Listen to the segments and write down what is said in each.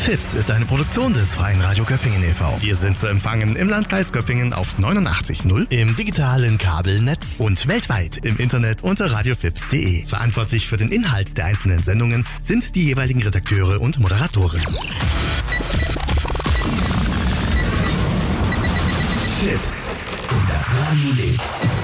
FIPS ist eine Produktion des Freien Radio Göppingen e.V. Wir sind zu empfangen im Landkreis Göppingen auf 89.0, im digitalen Kabelnetz und weltweit im Internet unter radiofips.de. Verantwortlich für den Inhalt der einzelnen Sendungen sind die jeweiligen Redakteure und Moderatoren. FIPS. Und das Radio lebt.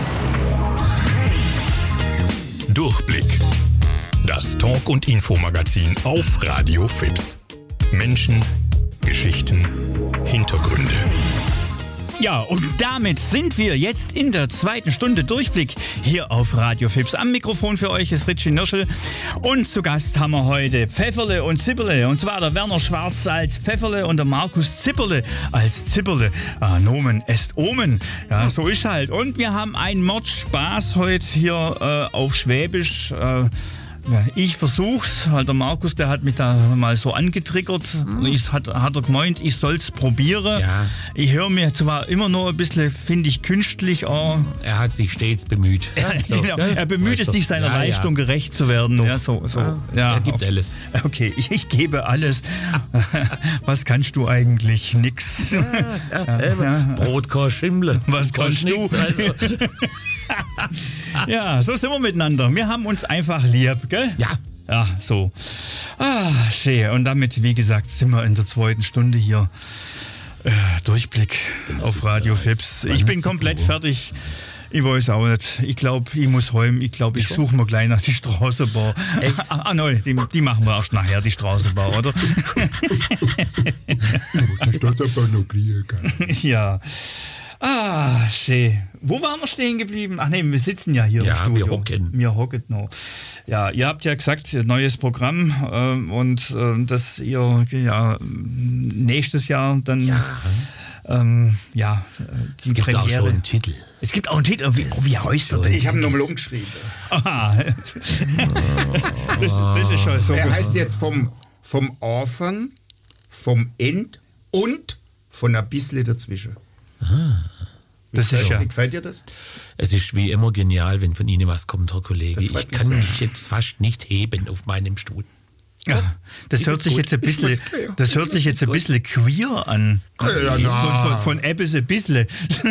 Durchblick. Das Talk- und Infomagazin auf Radio FIPS. Menschen, Geschichten, Hintergründe. Ja, und damit sind wir jetzt in der zweiten Stunde Durchblick hier auf Radio FIPS. Am Mikrofon für euch ist Richie Nirschel und zu Gast haben wir heute Pfefferle und Zipperle. Und zwar der Werner Schwarz als Pfefferle und der Markus Zipperle als Zipperle. Nomen est Omen. Ja, so ist halt. Und wir haben einen Mordspaß heute hier auf Schwäbisch. Ich versuch's, weil der Markus, der hat mich da mal so angetriggert. Hat er gemeint, ich soll's probieren. Ja. Ich höre mir zwar immer noch ein bisschen, finde ich, künstlich an. Er hat sich stets bemüht. Ja, so, genau. Er bemüht es sich, seiner Leistung gerecht zu werden. Ja, so. Ja, er gibt alles. Okay, ich gebe alles. Was kannst du eigentlich? Nix. Brot kann Schimmle. Was kannst du? Nix, also. Ja, so sind wir miteinander. Wir haben uns einfach lieb, gell? Ja. Ja, so. Schön. Und damit, wie gesagt, sind wir in der zweiten Stunde hier. Durchblick auf Radio FIPS. Ich bin komplett fertig. Ich weiß auch nicht. Ich glaube, ich muss heim. Ich glaube, ich suche mir gleich nach die Straßenbahn. Echt? Nein, die machen wir erst nachher, die Straßenbahn, oder? Die Straßenbahn noch kriegen kann. Ja. Schön. Wo waren wir stehen geblieben? Ach nee, wir sitzen ja hier im Studio. Wir hocken noch. Ja, ihr habt ja gesagt, neues Programm und dass ihr nächstes Jahr dann es gibt auch schon einen Titel. Es gibt auch einen Titel. Wie heißt der denn? Ich habe ihn nochmal umgeschrieben. Aha. Das ist schon so. Er heißt jetzt vom Anfang, vom End und von ein bisschen dazwischen. Das ist ja. Wie gefällt dir das? Es ist wie immer genial, wenn von Ihnen was kommt, Herr Kollege. Das Ich kann mich jetzt fast nicht heben auf meinem Stuhl. Ja, das hört sich jetzt ein bisschen queer an. Von Ebbes ein bisschen.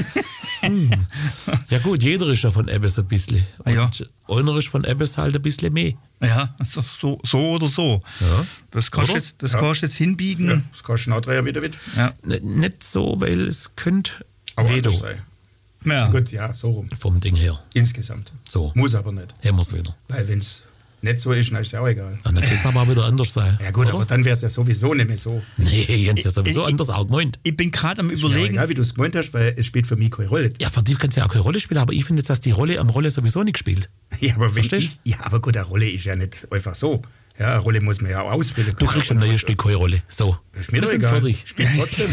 Ja gut, jeder ist ja von Ebbes ein bisschen. Und Ja. einer ist von Ebbes halt ein bisschen mehr. Ja, so oder so. Ja. Das kannst du jetzt hinbiegen. Ja, das kannst du nachher wieder mit. Ja. Nicht so, weil es könnte Aber weder anders sein. Ja. Gut, ja, so rum. vom Ding her. Insgesamt. So, Muss aber nicht. haben wir es wieder. Weil wenn es nicht so ist, dann ist es ja auch egal. Und dann kann es aber auch wieder anders sein. Ja gut, oder? aber dann wäre es ja sowieso nicht mehr so. Nee, Jens, ja sowieso anders auch gemeint. Ich bin gerade am Ist mir Überlegen. egal, wie du es gemeint hast, weil es spielt für mich keine Rolle. Ja, für die kann es ja auch keine Rolle spielen, aber ich finde jetzt, dass die Rolle am Rolle sowieso nicht spielt. Ja, aber wenn Verstehst ja, aber gut, eine Rolle ist ja nicht einfach so. Ja, eine Rolle muss man ja auch ausfüllen. Du kriegst ein neues Stück keine Rolle. So, Ist mir wir doch sind egal. fertig. Spielt trotzdem.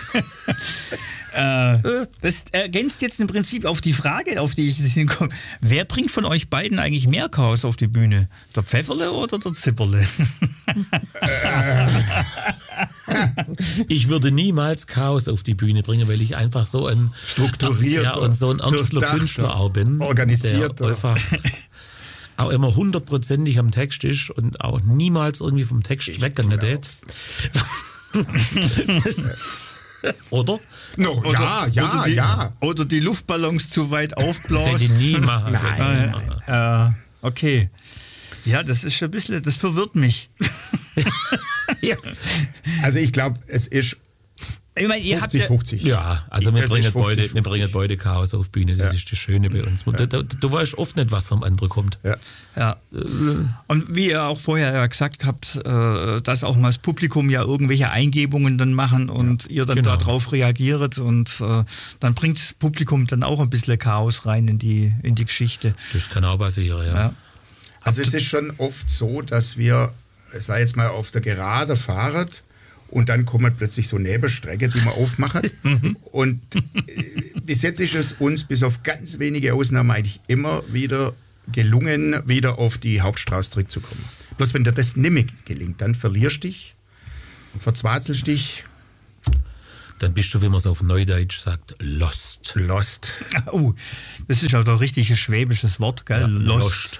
Das ergänzt jetzt im Prinzip auf die Frage, auf die ich hinkomme. Wer bringt von euch beiden eigentlich mehr Chaos auf die Bühne? Der Pfefferle oder der Zipperle? Ich würde niemals Chaos auf die Bühne bringen, weil ich einfach so ein Strukturierter, und so ein ernsthaftler durchdachter, Künstler auch bin. organisierter. Der einfach auch immer 100%ig am Text ist und auch niemals irgendwie vom Text weggegangen ist. Oder? No, ja. Oder die Luftballons zu weit Den die aufblasen. nie machen. Nein. Okay. Ja, das ist schon ein bisschen, das verwirrt mich. Ja. Also ich glaube, es ist Ich meine, ihr habt ja, 50-50. Ja, also wir Es bringen, ist 50-50. wir bringen beide Chaos auf die Bühne, das Ja. ist das Schöne bei uns. Du weißt oft nicht, was vom anderen kommt. Ja. ja. Und wie ihr auch vorher ja gesagt habt, dass auch mal das Publikum ja irgendwelche Eingebungen dann machen und ihr dann Genau. darauf reagiert und dann bringt das Publikum dann auch ein bisschen Chaos rein in die Geschichte. Das kann auch passieren, ja. Ja. Also es ist schon oft so, dass wir, sei jetzt mal auf der Gerade fahren und dann kommen plötzlich so Nebelstrecke, die man aufmachen. Und bis jetzt ist es uns bis auf ganz wenige Ausnahmen eigentlich immer wieder gelungen, wieder auf die Hauptstraße zurückzukommen. Bloß wenn dir das nicht mehr gelingt, dann verlierst du dich und verzweifelst dich. dann bist du, wie man es auf Neudeutsch sagt, lost. Lost. Oh, das ist auch ein richtiges schwäbisches Wort, gell? Ja, Lost.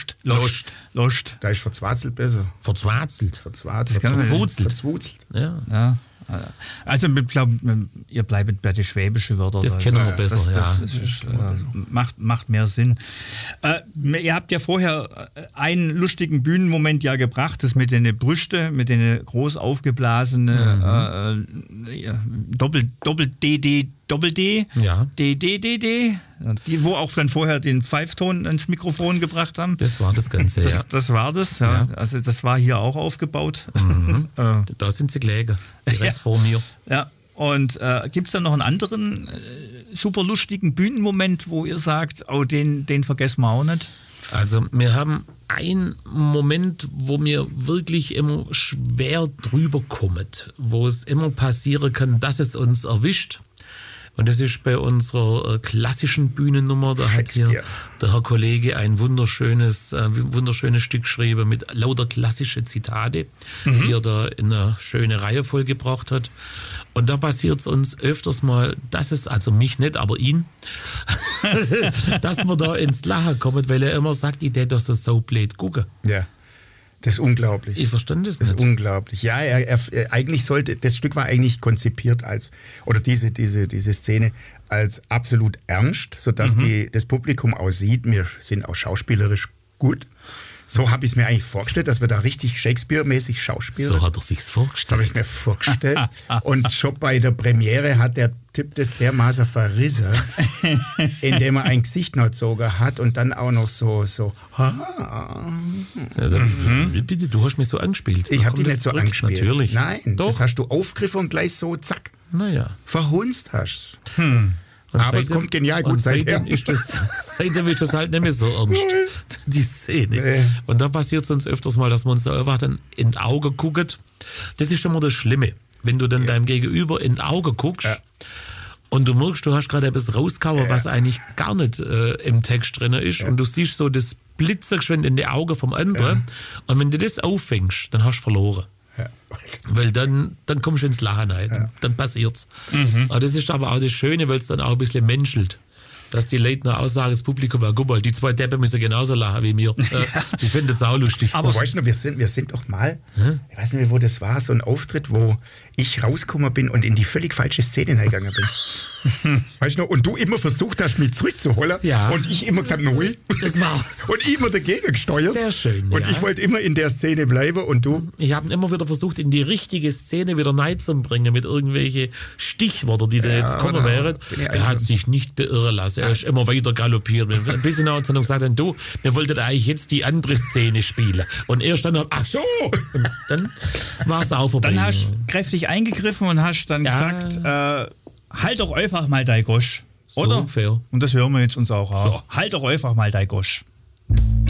Da ist verzweifelt besser. Verzwerzelt. Verzwuzelt. Ja. Ja. Also ich glaube, ihr bleibt bei den schwäbischen Wörtern. Das kennen wir besser, das ist, macht mehr Sinn. Ihr habt ja vorher einen lustigen Bühnenmoment ja gebracht, das mit den Brüsten, mit den groß aufgeblasenen Doppel-D, Ja. D, die, wo auch dann vorher den Pfeifton ins Mikrofon gebracht haben. Das war das Ganze, ja. Das war das, ja. Ja. Also das war hier auch aufgebaut. Da sind sie gelegen, direkt vor mir. Ja, und gibt es da noch einen anderen super lustigen Bühnenmoment, wo ihr sagt, oh, den vergessen wir auch nicht? Also wir haben einen Moment, wo mir wirklich immer schwer drüber kommt, wo es immer passieren kann, dass es uns erwischt. Und das ist bei unserer klassischen Bühnennummer. Da hat hier der Herr Kollege ein wunderschönes Stück geschrieben mit lauter klassische Zitate, die er da in eine schöne Reihe vollgebracht hat. Und da passiert es uns öfters mal, dass es, also mich nicht, aber ihn, dass wir da ins Lachen kommen, weil er immer sagt, ich hätte das so blöd gucken. Ja. Das ist unglaublich. Ich verstand das nicht. Das ist unglaublich. Ja, eigentlich sollte, das Stück war eigentlich konzipiert als, oder diese Szene als absolut ernst, sodass das Publikum auch sieht, wir sind auch schauspielerisch gut. So habe ich es mir eigentlich vorgestellt, dass wir da richtig Shakespeare-mäßig schauspielen. So hat er sich's vorgestellt. So habe ich es mir vorgestellt. Und schon bei der Premiere hat der Typ das dermaßen verrissen, indem er ein Gesicht noch gezogen hat und dann auch noch so. Bitte, du hast mich so angespielt. Ich habe dich nicht so angespielt. Natürlich. Nein, doch. Das hast du aufgegriffen und gleich so, zack. Naja. Verhunzt hast. Aber es kommt genial gut seitdem ist das halt nicht mehr so ernst, die Szene. Nee. Und da passiert es uns öfters mal, dass wir uns da einfach dann in die Augen gucken. Das ist schon mal das Schlimme, wenn du dann deinem Gegenüber in die Augen guckst und du merkst, du hast gerade etwas rausgehauen, was eigentlich gar nicht im Text drin ist und du siehst so das Blitzergeschwind in die Augen vom anderen und wenn du das auffängst, dann hast du verloren. Ja. Weil dann kommst du ins Lachen rein, dann passiert's. Aber das ist aber auch das Schöne, weil es dann auch ein bisschen menschelt. Dass die Leute noch aussagen, das Publikum, guck mal, die zwei Deppen müssen genauso lachen wie mir. Die finden es auch lustig. Aber weißt du, wir sind doch mal, ich weiß nicht, wo das war, so ein Auftritt, wo ich rausgekommen bin und in die völlig falsche Szene reingegangen bin. Weißt du noch? Und du immer versucht hast, mich zurückzuholen. Ja. Und ich immer gesagt, nein. Das war's. Und ich immer dagegen gesteuert. Sehr schön. Und ich wollte immer in der Szene bleiben und du. Ich habe immer wieder versucht, in die richtige Szene wieder reinzubringen mit irgendwelchen Stichworten, die da jetzt kommen wären. Er hat sich nicht beirren lassen. Er ist immer weiter galoppiert. Ein bisschen hat er dann gesagt, du, wir wollten eigentlich jetzt die andere Szene spielen. Und er stand dann, ach so. Und dann war es auch vorbei. Dann hast du kräftig eingegriffen und hast dann gesagt, halt doch einfach mal dein Gosch. Oder? So, fair. Und das hören wir jetzt uns auch an. So. Halt doch einfach mal dein Gosch.